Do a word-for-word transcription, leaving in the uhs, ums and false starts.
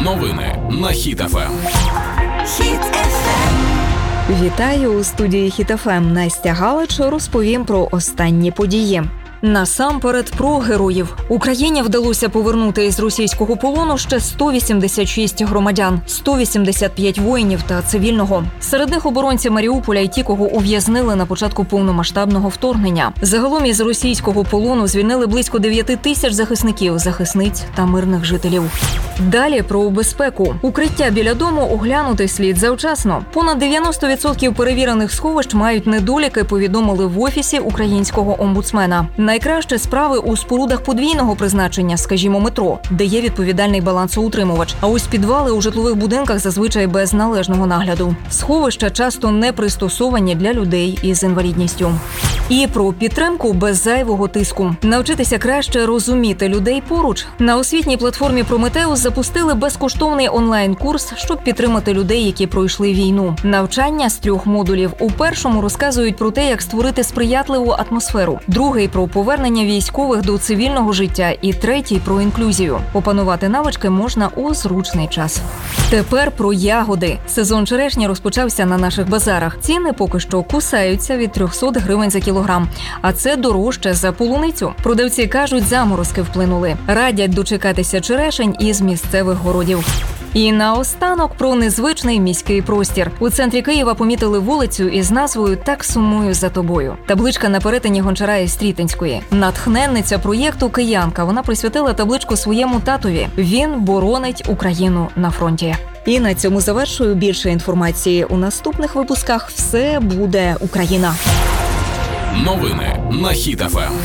Новини на Хіт еф ем. Хіт еф ем. Вітаю у студії Хіт еф ем. Настя Галич розповім про останні події. Насамперед про героїв. Україні вдалося повернути із російського полону ще сто вісімдесят шість громадян, сто вісімдесят п'ять воїнів та цивільного. Серед них оборонці Маріуполя і ті, кого ув'язнили на початку повномасштабного вторгнення. Загалом із російського полону звільнили близько дев'ять тисяч захисників, захисниць та мирних жителів. Далі про безпеку. Укриття біля дому оглянути слід завчасно. Понад дев'яносто відсотків перевірених сховищ мають недоліки, повідомили в Офісі українського омбудсмена. Найкраще справи у спорудах подвійного призначення, скажімо, метро, де є відповідальний балансоутримувач. А ось підвали у житлових будинках зазвичай без належного нагляду. Сховища часто не пристосовані для людей із інвалідністю. І про підтримку без зайвого тиску. Навчитися краще розуміти людей поруч. На освітній платформі «Прометеус» запустили безкоштовний онлайн-курс, щоб підтримати людей, які пройшли війну. Навчання з трьох модулів. У першому розказують про те, як створити сприятливу атмосферу. Другий – про повернення військових до цивільного життя. І третій – про інклюзію. Опанувати навички можна у зручний час. Тепер про ягоди. Сезон черешні розпочався на наших базарах. Ціни поки що кусаються від триста гривень за кілограм. А це дорожче за полуницю. Продавці кажуть, заморозки вплинули. Радять дочекатися черешень із місцевих городів. І наостанок про незвичний міський простір. У центрі Києва помітили вулицю із назвою «Так сумую за тобою». Табличка на перетині Гончара і Стрітинської. Натхненниця проєкту киянка. Вона присвятила табличку своєму татові. Він боронить Україну на фронті. І на цьому завершую. Більше інформації у наступних випусках. Все буде Україна. Новини на Хіт еф ем.